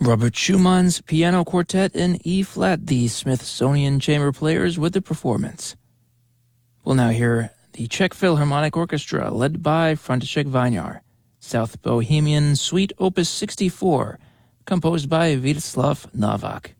Robert Schumann's Piano Quartet in E-flat, the Smithsonian Chamber Players with the performance. We'll now hear the Czech Philharmonic Orchestra, led by František Vajnar, South Bohemian Suite Opus 64, composed by Vítězslav Novák.